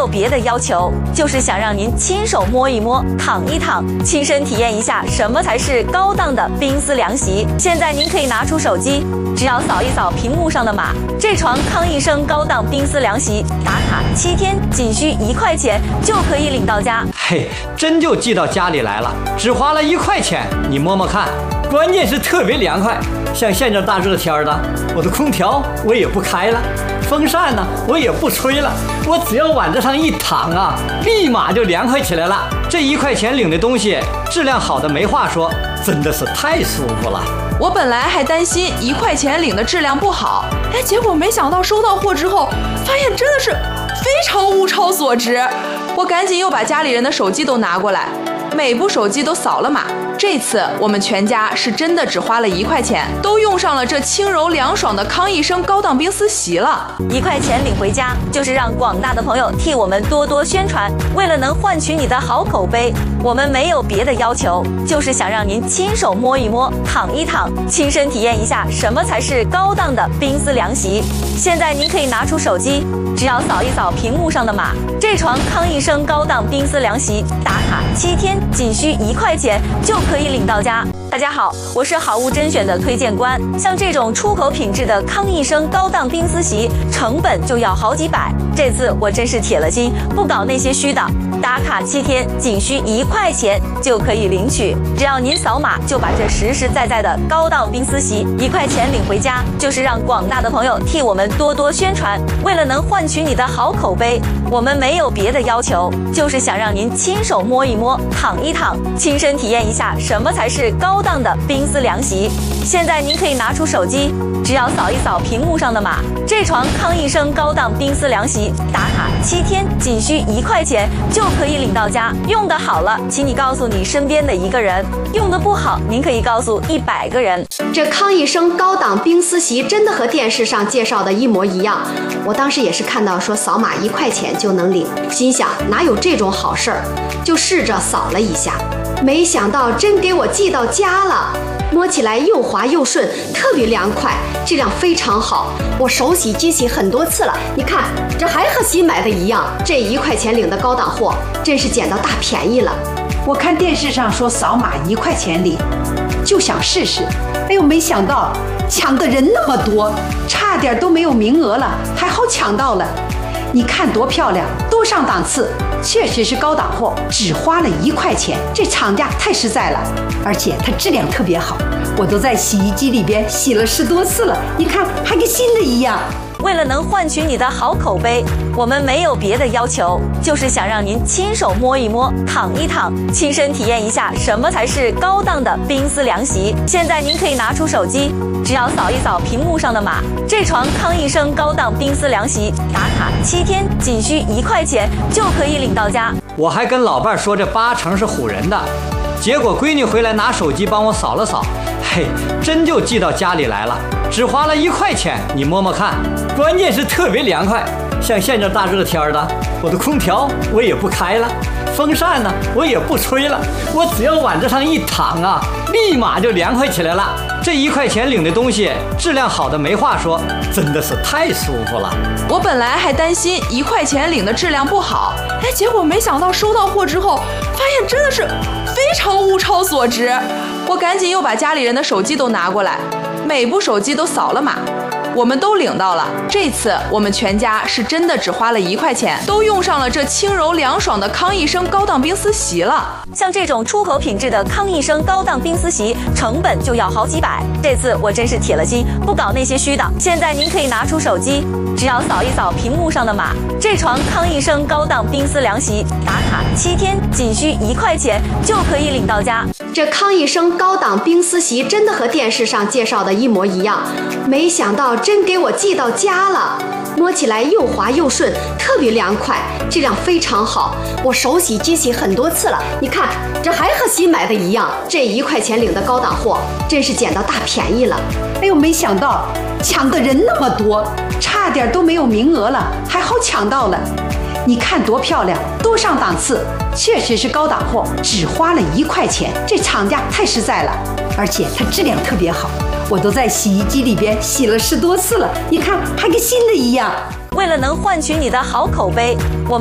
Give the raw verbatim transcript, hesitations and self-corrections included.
有别的要求，就是想让您亲手摸一摸、躺一躺，亲身体验一下什么才是高档的冰丝凉席。现在您可以拿出手机，只要扫一扫屏幕上的码，这床康一生高档冰丝凉席打卡七天，仅需一块钱就可以领到家。 嘿，真就寄到家里来了，只花了一块钱，你摸摸看。关键是特别凉快，像现在大热天的，我的空调我也不开了，风扇呢我也不吹了，我只要往这上一躺啊，立马就凉快起来了。这一块钱领的东西，质量好的没话说，真的是太舒服了。 我本来还担心一块钱领的质量不好，哎，结果没想到收到货之后，发现真的是非常物超所值。我赶紧又把家里人的手机都拿过来，每部手机都扫了码。这次我们全家是真的只花了一块钱，都用上了这轻柔凉爽的康一生高档冰丝席了。 一块钱领回家，就是让广大的朋友替我们多多宣传。为了能换取你的好口碑，我们没有别的要求，就是想让您亲手摸一摸、躺一躺，亲身体验一下什么才是高档的冰丝凉席。现在您可以拿出手机，只要扫一扫屏幕上的码，这床康一生高档冰丝凉席打卡七天，仅需一块钱就可以领到家。大家好，我是好物甄选的推荐官。像这种出口品质的康一生高档冰丝席，成本就要好几百。这次我真是铁了心，不搞那些虚的，打卡七天，仅需一块钱就可以领取。只要您扫码，就把这实实在在的高档冰丝席一块钱领回家，就是让广大的朋友替我们多多宣传。为了能换取你的好口碑，我们没有别的要求，就是想让您亲手摸一摸、躺一躺，亲身体验一下什么才是高档的冰丝凉席。现在您可以拿出手机，只要扫一扫屏幕上的码，这床康一生高档冰丝凉席打卡七天，仅需一块钱就可以领到家。用得好了，请你告诉你身边的一个人；用得不好，您可以告诉一百个人。 这康一生高档冰丝席真的和电视上介绍的一模一样。我当时也是看到说扫码一块钱就能领，心想哪有这种好事儿，就试着扫了一下，没想到真给我寄到家了。摸起来又滑又顺，特别凉快，质量非常好。我手洗机洗很多次了，你看这还和新买的一样。这一块钱领的高档货，真是捡到大便宜了。 我看电视上说扫码一块钱领，就想试试，哎呦，没想到抢的人那么多，差点都没有名额了，还好抢到了。你看多漂亮，多上档次，确实是高档货，只花了一块钱，这厂家太实在了，而且它质量特别好，我都在洗衣机里边洗了十多次了，你看还跟新的一样。 为了能换取你的好口碑，我们没有别的要求，就是想让您亲手摸一摸、躺一躺，亲身体验一下什么才是高档的冰丝凉席。现在您可以拿出手机，只要扫一扫屏幕上的码，这床康一生高档冰丝凉席打卡七天，仅需一块钱就可以领到家。 我还跟老伴说这八成是唬人的，结果闺女回来拿手机帮我扫了扫，嘿，真就寄到家里来了，只花了一块钱，你摸摸看。关键是特别凉快，像现在大热天的，我的空调我也不开了，风扇呢我也不吹了，我只要往这上一躺啊，立马就凉快起来了。这一块钱领的东西，质量好的没话说，真的是太舒服了。 我本来还担心一块钱领的质量不好，哎，结果没想到收到货之后，发现真的是非常物超所值。我赶紧又把家里人的手机都拿过来，每部手机都扫了码。我们都领到了。这次我们全家是真的只花了一块钱，都用上了这轻柔凉爽的康一生高档冰丝席了。 像这种出口品质的康一生高档冰丝席，成本就要好几百。这次我真是铁了心，不搞那些虚的。现在您可以拿出手机，只要扫一扫屏幕上的码，这床康一生高档冰丝凉席打卡七天，仅需一块钱就可以领到家。 这康一生高档冰丝席真的和电视上介绍的一模一样，没想到真给我寄到家了。摸起来又滑又顺，特别凉快，质量非常好。我手洗机洗很多次了，你看这还和新买的一样。这一块钱领的高档货，真是捡到大便宜了。 哎呦，没想到抢的人那么多，差点都没有名额了，还好抢到了。你看多漂亮，多上档次，确实是高档货，只花了一块钱，这厂家太实在了，而且它质量特别好，我都在洗衣机里边洗了十多次了，你看还跟新的一样。 为了能换取你的好口碑，我